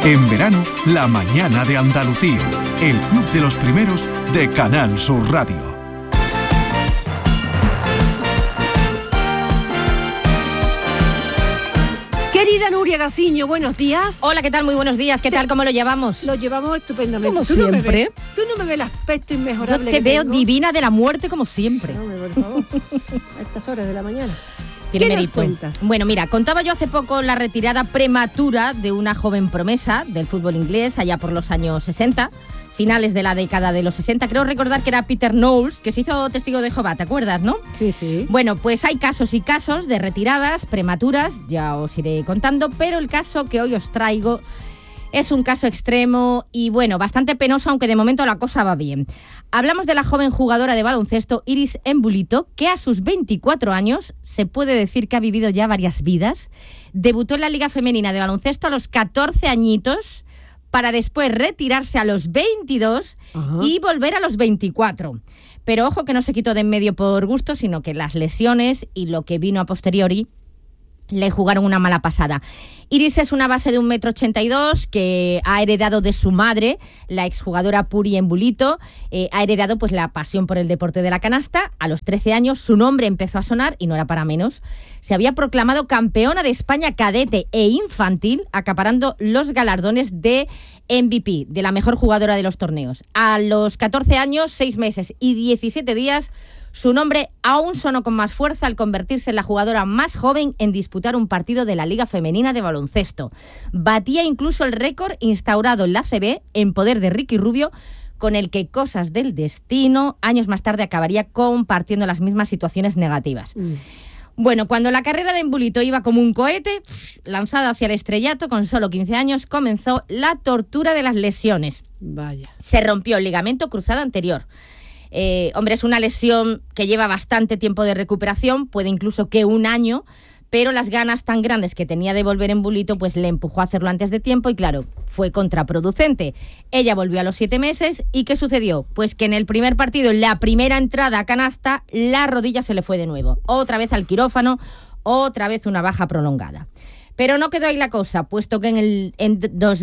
En verano, La Mañana de Andalucía, el club de los primeros de Canal Sur Radio. Querida Nuria Gaciño, buenos días. Hola, ¿qué tal? Muy bunos días. ¿Qué tal? ¿Cómo lo llevamos? Lo llevamos estupendamente. Como siempre. Tú no me ves el aspecto inmejorable. Yo te veo divina de la muerte como siempre. No, por favor. A estas horas de la mañana. ¿Qué nos cuentas? Bueno, mira, contaba yo hace poco la retirada prematura de una joven promesa del fútbol inglés allá por los años 60, finales de la década de los 60. Creo recordar que era Peter Knowles, que se hizo testigo de Jehová, ¿te acuerdas, no? Sí, sí. Bueno, pues hay casos y casos de retiradas prematuras, ya os iré contando, pero el caso que hoy os traigo es un caso extremo y, bueno, bastante penoso, aunque de momento la cosa va bien. Hablamos de la joven jugadora de baloncesto Iris Embulito, que a sus 24 años se puede decir que ha vivido ya varias vidas. Debutó en la Liga Femenina de Baloncesto a los 14 añitos, para después retirarse a los 22 y volver a los 24. Pero ojo que no se quitó de en medio por gusto, sino que las lesiones y lo que vino a posteriori le jugaron una mala pasada. Iris es una base de 1,82 m que ha heredado de su madre, la exjugadora Puri Embulito. Ha heredado pues la pasión por el deporte de la canasta. A los 13 años su nombre empezó a sonar y no era para menos. Se había proclamado campeona de España cadete e infantil, acaparando los galardones de MVP, de la mejor jugadora de los torneos. A los 14 años, 6 meses y 17 días, su nombre aún sonó con más fuerza al convertirse en la jugadora más joven en disputar un partido de la Liga Femenina de Baloncesto. Batía incluso el récord instaurado en la ACB en poder de Ricky Rubio, con el que cosas del destino, años más tarde acabaría compartiendo las mismas situaciones negativas. Bueno, cuando la carrera de Embulito iba como un cohete, lanzada hacia el estrellato con solo 15 años, comenzó la tortura de las lesiones. Vaya. Se rompió el ligamento cruzado anterior. Hombre, es una lesión que lleva bastante tiempo de recuperación, puede incluso que un año, pero las ganas tan grandes que tenía de volver Embulito pues le empujó a hacerlo antes de tiempo y claro, fue contraproducente. Ella volvió a los 7 meses y ¿qué sucedió? Pues que en el primer partido, en la primera entrada a canasta, la rodilla se le fue de nuevo. Otra vez al quirófano, otra vez una baja prolongada. Pero no quedó ahí la cosa, puesto que en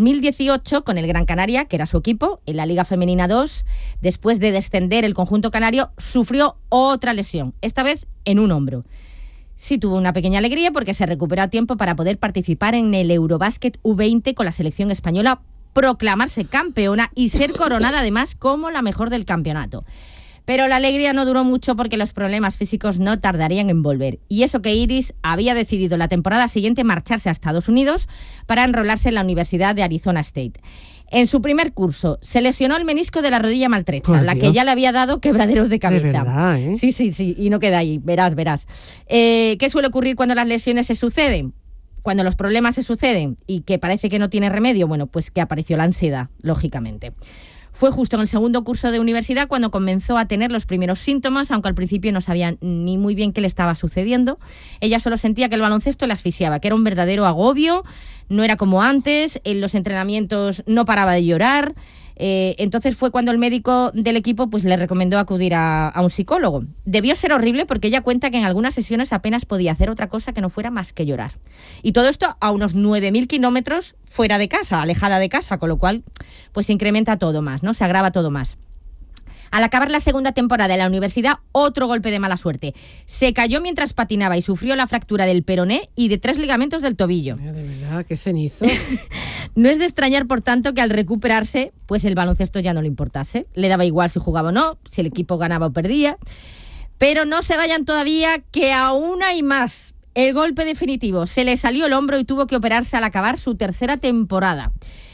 2018, con el Gran Canaria, que era su equipo, en la Liga Femenina 2, después de descender el conjunto canario, sufrió otra lesión, esta vez en un hombro. Sí tuvo una pequeña alegría porque se recuperó a tiempo para poder participar en el Eurobásquet U20 con la selección española, proclamarse campeona y ser coronada además como la mejor del campeonato. Pero la alegría no duró mucho porque los problemas físicos no tardarían en volver. Y eso que Iris había decidido la temporada siguiente marcharse a Estados Unidos para enrolarse en la Universidad de Arizona State. En su primer curso se lesionó el menisco de la rodilla maltrecha, pues la que ya le había dado quebraderos de cabeza. De verdad, ¿eh? Sí, y no queda ahí, verás. ¿Qué suele ocurrir cuando las lesiones se suceden? Cuando los problemas se suceden y que parece que no tiene remedio, bueno, pues que apareció la ansiedad, lógicamente. Fue justo en el segundo curso de universidad cuando comenzó a tener los primeros síntomas, aunque al principio no sabía ni muy bien qué le estaba sucediendo. Ella solo sentía que el baloncesto la asfixiaba, que era un verdadero agobio, no era como antes, en los entrenamientos no paraba de llorar. Entonces fue cuando el médico del equipo pues le recomendó acudir a un psicólogo. Debió ser horrible porque ella cuenta que en algunas sesiones apenas podía hacer otra cosa que no fuera más que llorar. Y todo esto a unos 9.000 kilómetros fuera de casa, alejada de casa, con lo cual pues se incrementa todo más, ¿no? Se agrava todo más. Al acabar la segunda temporada en la universidad, otro golpe de mala suerte. Se cayó mientras patinaba y sufrió la fractura del peroné y de 3 ligamentos del tobillo. De verdad, qué cenizo. No es de extrañar, por tanto, que al recuperarse, pues el baloncesto ya no le importase. Le daba igual si jugaba o no, si el equipo ganaba o perdía. Pero no se vayan todavía, que aún hay más. El golpe definitivo. Se le salió el hombro y tuvo que operarse al acabar su tercera temporada.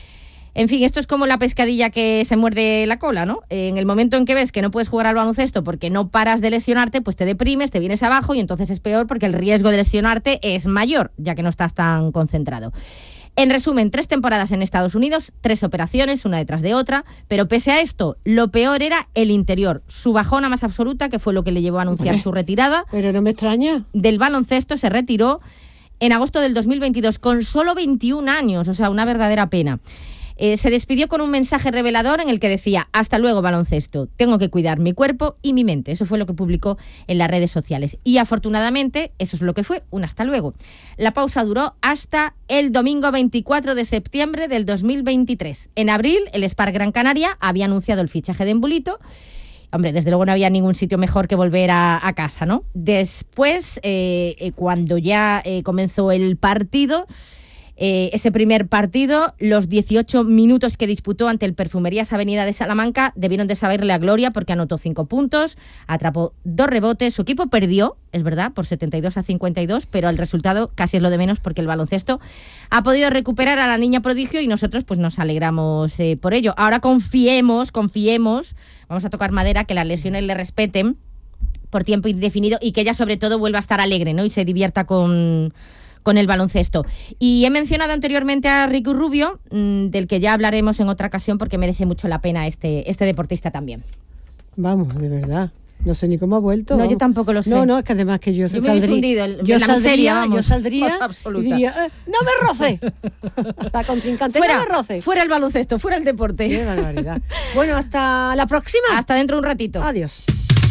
En fin, esto es como la pescadilla que se muerde la cola, ¿no? En el momento en que ves que no puedes jugar al baloncesto porque no paras de lesionarte, pues te deprimes, te vienes abajo y entonces es peor porque el riesgo de lesionarte es mayor, ya que no estás tan concentrado. En resumen, 3 temporadas en Estados Unidos, 3 operaciones, una detrás de otra, pero pese a esto, lo peor era el interior, su bajona más absoluta, que fue lo que le llevó a anunciar su retirada. Pero no me extraña. Del baloncesto se retiró en agosto del 2022 con solo 21 años, o sea, una verdadera pena. Se despidió con un mensaje revelador en el que decía: hasta luego, baloncesto, tengo que cuidar mi cuerpo y mi mente. Eso fue lo que publicó en las redes sociales. Y afortunadamente, eso es lo que fue, un hasta luego. La pausa duró hasta el domingo 24 de septiembre del 2023. En abril, el Spark Gran Canaria había anunciado el fichaje de Embulito. Hombre, desde luego no había ningún sitio mejor que volver a casa, ¿no? Después, cuando ya comenzó el partido, ese primer partido, los 18 minutos que disputó ante el Perfumerías Avenida de Salamanca debieron de saberle a gloria porque anotó 5 puntos, atrapó 2 rebotes, su equipo perdió, es verdad, por 72-52, pero el resultado casi es lo de menos porque el baloncesto ha podido recuperar a la niña prodigio y nosotros pues nos alegramos por ello. Ahora confiemos, vamos a tocar madera, que las lesiones le respeten por tiempo indefinido y que ella sobre todo vuelva a estar alegre, ¿no? Y se divierta con el baloncesto. Y he mencionado anteriormente a Ricky Rubio, del que ya hablaremos en otra ocasión porque merece mucho la pena este deportista también. Vamos, de verdad. No sé ni cómo ha vuelto. No, yo tampoco lo sé. No, es que además que yo me he difundido yo la miseria, vamos. Yo saldría y diría, ¡no me roce! La contrincante, fuera, no me roce. Fuera el baloncesto, fuera el deporte. Qué barbaridad. Bueno, hasta la próxima. Hasta dentro de un ratito. Adiós.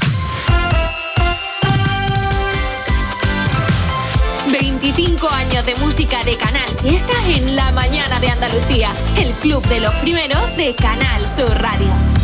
25 años de música de Canal Fiesta en la mañana de Andalucía. El club de los primeros de Canal Sur Radio.